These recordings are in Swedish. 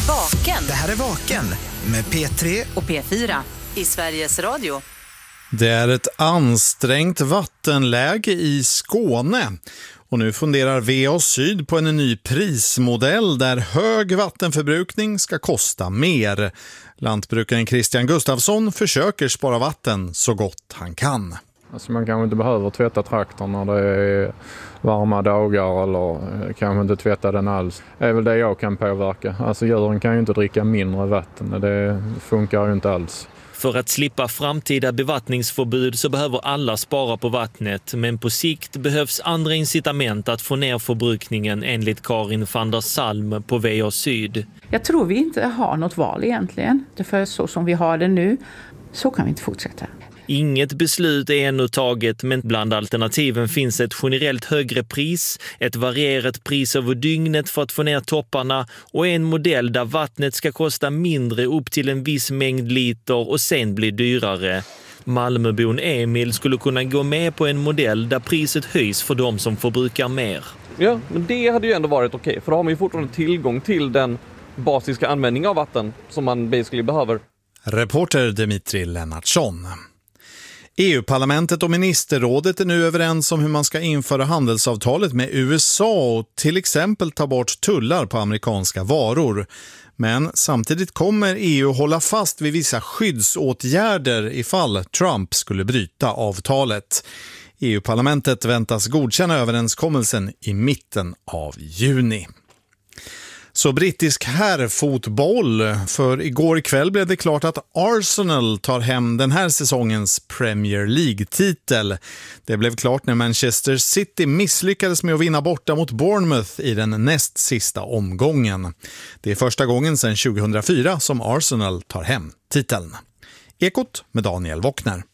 Vaken. Det här är Vaken med P3 och P4 i Sveriges Radio. Det är ett ansträngt vattenläge i Skåne. Och nu funderar VA Syd på en ny prismodell där hög vattenförbrukning ska kosta mer. Lantbrukaren Christian Gustafsson försöker spara vatten så gott han kan. Alltså man kanske inte behöver tvätta traktorn när det är varma dagar eller kanske inte tvätta den alls. Det är väl det jag kan påverka. Alltså djuren kan ju inte dricka mindre vatten. Det funkar ju inte alls. För att slippa framtida bevattningsförbud så behöver alla spara på vattnet, men på sikt behövs andra incitament att få ner förbrukningen enligt Karin van der Salm på VA Syd. Jag tror vi inte har något val egentligen. För så som vi har det nu, så kan vi inte fortsätta. Inget beslut är ännu taget, men bland alternativen finns ett generellt högre pris, ett varierat pris över dygnet för att få ner topparna och en modell där vattnet ska kosta mindre upp till en viss mängd liter och sen bli dyrare. Malmöbon Emil skulle kunna gå med på en modell där priset höjs för de som förbrukar mer. Ja, men det hade ju ändå varit okej, för då har man ju fortfarande tillgång till den basiska användning av vatten som man basically behöver. Reporter Dimitri Lennartsson. EU-parlamentet och ministerrådet är nu överens om hur man ska införa handelsavtalet med USA och till exempel ta bort tullar på amerikanska varor. Men samtidigt kommer EU hålla fast vid vissa skyddsåtgärder ifall Trump skulle bryta avtalet. EU-parlamentet väntas godkänna överenskommelsen i mitten av juni. Så brittisk herrfotboll, för igår kväll blev det klart att Arsenal tar hem den här säsongens Premier League-titel. Det blev klart när Manchester City misslyckades med att vinna borta mot Bournemouth i den näst sista omgången. Det är första gången sedan 2004 som Arsenal tar hem titeln. Ekot med Daniel Wockner.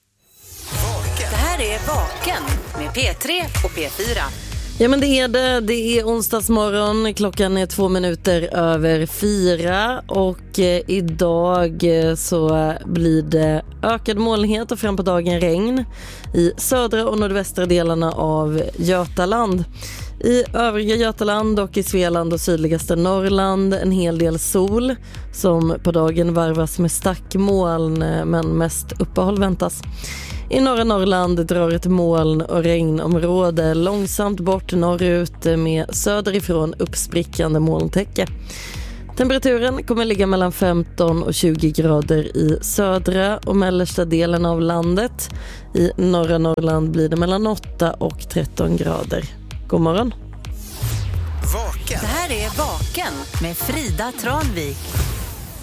Det här är Vaken med P3 och P4. Ja, men det är det. Det är onsdagsmorgon. Klockan är 4:02 och idag så blir det ökad molnighet och fram på dagen regn i södra och nordvästra delarna av Götaland. I övriga Götaland och i Svealand och sydligaste Norrland en hel del sol som på dagen varvas med stackmoln, men mest uppehåll väntas. I norra Norrland drar ett moln- och regnområde långsamt bort norrut med söderifrån uppsprickande molntäcke. Temperaturen kommer ligga mellan 15 och 20 grader i södra och mellersta delen av landet. I norra Norrland blir det mellan 8 och 13 grader. God morgon. Det här är Vaken med Frida Tranvik.